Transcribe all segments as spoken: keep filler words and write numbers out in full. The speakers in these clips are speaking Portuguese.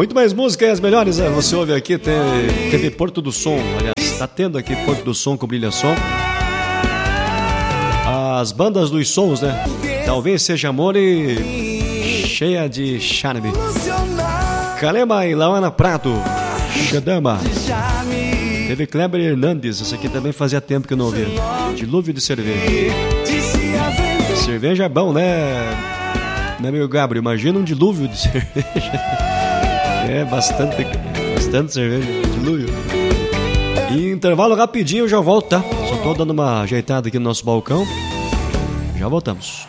Muito mais música e as melhores, né? Você ouve aqui, teve, teve Porto do Som, aliás, está tendo aqui Porto do Som com Brilha Som. As bandas dos sons, né? Talvez seja amor e cheia de charme. Calema e Laana Prato, Xadama. Teve Kleber Hernandes, essa aqui também fazia tempo que eu não ouvia. Dilúvio de cerveja. Cerveja é bom, né? Né, meu Gabriel? Imagina um dilúvio de cerveja. É, bastante, bastante cerveja, dilúvio. E intervalo rapidinho, eu já volto, tá? Só tô dando uma ajeitada aqui no nosso balcão. Já voltamos.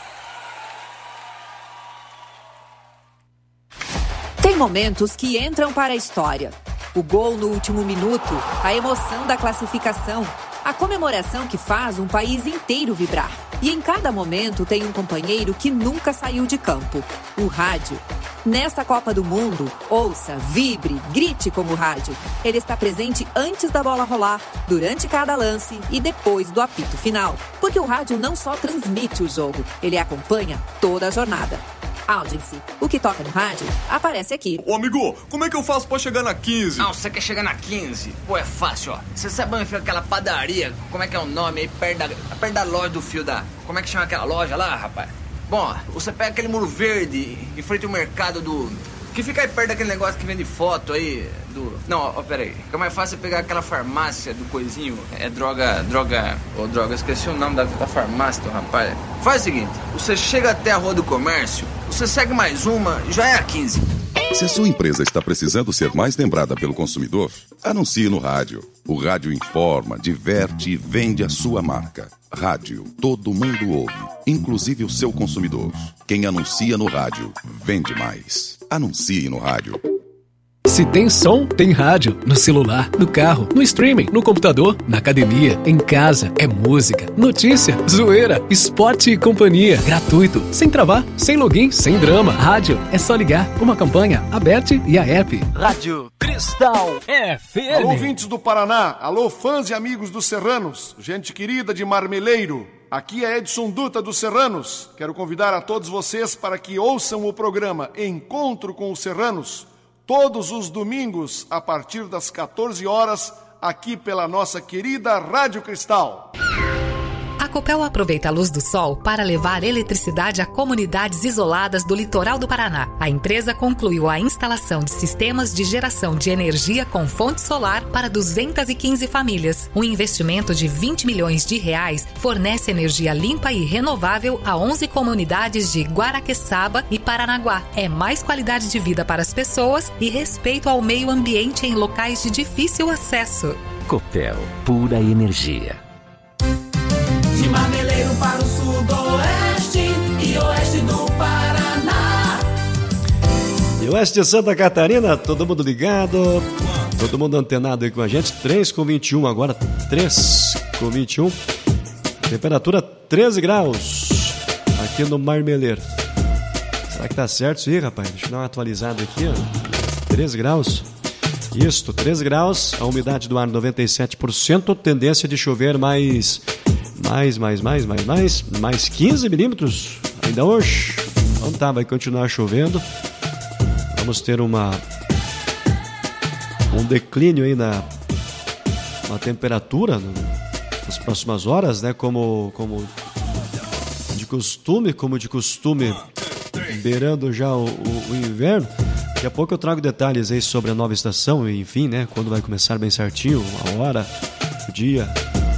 Tem momentos que entram para a história. O gol no último minuto, a emoção da classificação, a comemoração que faz um país inteiro vibrar. E em cada momento tem um companheiro que nunca saiu de campo, o rádio. Nesta Copa do Mundo, ouça, vibre, grite como rádio. Ele está presente antes da bola rolar, durante cada lance e depois do apito final. Porque o rádio não só transmite o jogo, ele acompanha toda a jornada. Audience, o que toca no rádio, aparece aqui. Ô amigo, como é que eu faço pra chegar na quinze? Não, você quer chegar na quinze? Pô, é fácil, ó. Você sabe onde fica aquela padaria, como é que é o nome aí, perto da, perto da loja do fio da... Como é que chama aquela loja lá, rapaz? Bom, você pega aquele muro verde em frente ao mercado do... Que fica aí perto daquele negócio que vende foto aí do... Não, ó, pera aí. Fica mais fácil pegar aquela farmácia do coisinho. É droga... Droga... Ô, oh, droga, esqueci o nome da, da farmácia, do rapaz. Faz o seguinte. Você chega até a Rua do Comércio, você segue mais uma e já é a quinze. Se a sua empresa está precisando ser mais lembrada pelo consumidor, anuncie no rádio. O rádio informa, diverte e vende a sua marca. Rádio, todo mundo ouve, inclusive o seu consumidor. Quem anuncia no rádio, vende mais. Anuncie no rádio. Se tem som, tem rádio. No celular, no carro, no streaming, no computador, na academia, em casa. É música, notícia, zoeira, esporte e companhia. Gratuito, sem travar, sem login, sem drama. Rádio, é só ligar. Uma campanha, aberta e a app. Rádio Cristal F M. Alô, ouvintes do Paraná. Alô, fãs e amigos dos Serranos. Gente querida de Marmeleiro. Aqui é Edson Duta dos Serranos. Quero convidar a todos vocês para que ouçam o programa Encontro com os Serranos todos os domingos, a partir das quatorze horas, aqui pela nossa querida Rádio Cristal. A Copel aproveita a luz do sol para levar eletricidade a comunidades isoladas do litoral do Paraná. A empresa concluiu a instalação de sistemas de geração de energia com fonte solar para duzentas e quinze famílias. Um investimento de vinte milhões de reais fornece energia limpa e renovável a onze comunidades de Guaraqueçaba e Paranaguá. É mais qualidade de vida para as pessoas e respeito ao meio ambiente em locais de difícil acesso. Copel, pura energia. De Marmeleiro para o sudoeste e oeste do Paraná. E oeste de Santa Catarina, todo mundo ligado, todo mundo antenado aí com a gente. três com vinte e um agora, três com vinte e um. Temperatura treze graus aqui no Marmeleiro. Será que tá certo isso aí, rapaz? Deixa eu dar uma atualizada aqui, ó. treze graus. Isto, treze graus, a umidade do ar noventa e sete por cento, tendência de chover mais... Mais, mais, mais, mais, mais, mais quinze milímetros ainda hoje. Então tá, vai continuar chovendo. Vamos ter uma um declínio aí na, na temperatura nas próximas horas, né? Como, como de costume, como de costume, beirando já o, o, o inverno. Daqui a pouco eu trago detalhes aí sobre a nova estação, enfim, né? Quando vai começar bem certinho, a hora, o dia.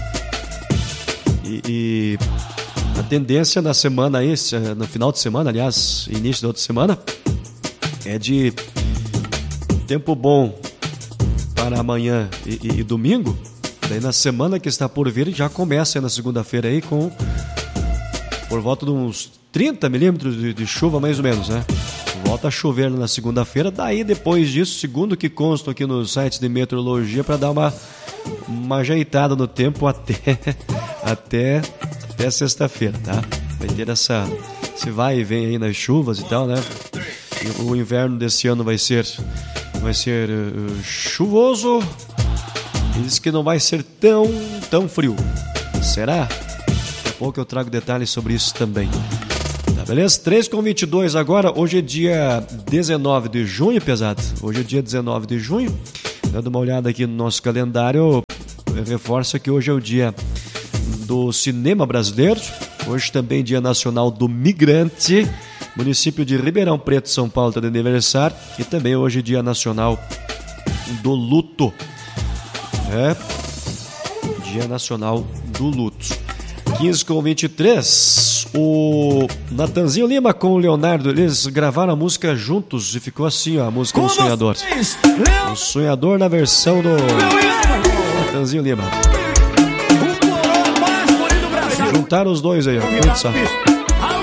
E, e a tendência na semana aí, no final de semana, aliás, início da outra semana, é de tempo bom para amanhã e, e, e domingo. Daí na semana que está por vir, já começa aí na segunda-feira aí com por volta de uns trinta milímetros de, de chuva, mais ou menos, né? Volta a chover na segunda-feira, daí depois disso, segundo que consta aqui no site de meteorologia, para dar uma, uma ajeitada no tempo até... Até, até sexta-feira, tá? Vai ter essa... Se vai e vem aí nas chuvas e tal, né? E o inverno desse ano vai ser... Vai ser uh, chuvoso. E diz que não vai ser tão, tão frio. Será? Daqui a pouco eu trago detalhes sobre isso também. Tá, beleza? três com vinte e dois agora. Hoje é dia dezenove de junho, pesado. Hoje é dia dezenove de junho. Dando uma olhada aqui no nosso calendário, reforça que hoje é o dia do cinema brasileiro. Hoje também dia nacional do migrante. Município de Ribeirão Preto, São Paulo, está de aniversário. E também hoje dia nacional do luto. É, dia nacional do luto. quinze com vinte e três. O Natanzinho Lima com o Leonardo, eles gravaram a música juntos e ficou assim, ó, a música do Sonhador. O Sonhador na versão do Natanzinho Lima. Juntaram os dois aí, ó. Muito só.